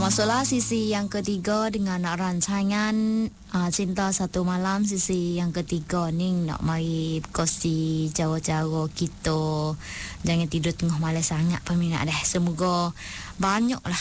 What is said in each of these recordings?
masuklah sisi yang ketiga dengan rancangan Cinta Satu Malam. Sisi yang ketiga ni nak mari kosi cara-cara kita jangan tidur tengah malam sangat peminat deh. Semoga banyaklah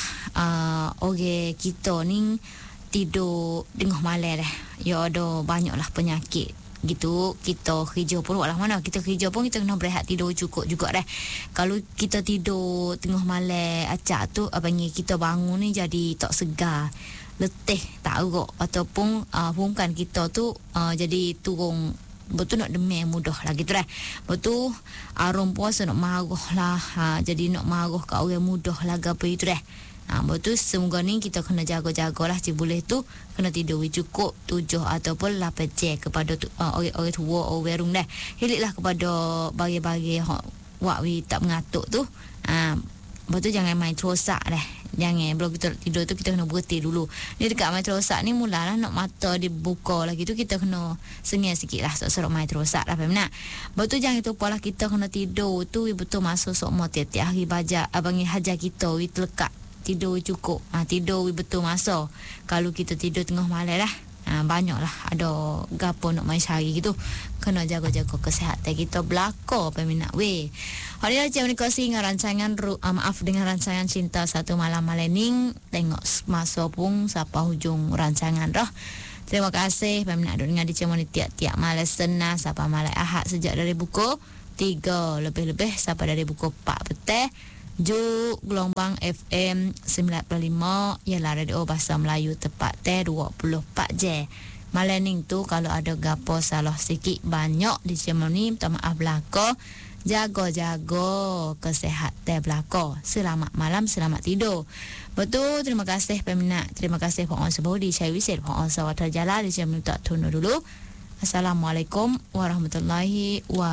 orang kita ni tidur tengah malam deh. Ya ada banyaklah penyakit gitu. Kita kerja pun walau mana kita kerja pun kita kena berehat tidur cukup juga dah. Kalau kita tidur tengah malam acak tu abangnya kita bangun ni jadi tak segar, letih, tak erok ataupun pungkan kita tu jadi turun betul nak demam mudah lah gitu dah. Betul arum puasa nak marah lah, jadi nak marah kat orang mudah lah gapo itu dah. Betul semoga ni kita kena jaga-jagalah si boleh tu kena tidur cukup 7 ataupun 8 jam kepada orang tua orang rung dah. Hiliklah kepada bagi-bagi wak wi tak mengatuk tu. Betul jangan main terosak dah. Jangan bila kita tidur tu kita kena berhenti dulu. Ni dekat main terosak ni mulalah nak mata dibuka lagi tu kita kena sengih sikit lah sok-sok main terosak lah peminat. Betul jangan lupa lah kita kena tidur tu betul masuk sok mau tiap-tiap hari baca abangi hajar kita wi terlekat tidur cukup. Tidur betul masa. Kalau kita tidur tengah malam lah, banyaklah ada gapo nak main sehari gitu. Kena jaga-jaga kesihatan kita belaka peminat we. Hari ni jam ni kasi dengan rancangan dengan rancangan Cinta Satu Malam Malening. Tengok masa pun sampai hujung rancangan dah. Terima kasih peminat duk dengar di channel ni tiap-tiap malam Senin sampai malam Ahad sejak dari pukul 3 lebih-lebih sampai dari pukul 4 petang. Juk gelombang FM 95 ialah radio bahasa Melayu tepat 24 jam. Malam ni tu kalau ada gapo salah sikit banyak di channel ni minta maaf belaka. Jaga-jaga kesihatan belaka. Selamat malam, selamat tidur. Betul, terima kasih peminat. Terima kasih Pak Onsa Bodi, saya Wisil Pak Onsa Watar Jala di channel tak tunu dulu. Assalamualaikum warahmatullahi wabarakatuh.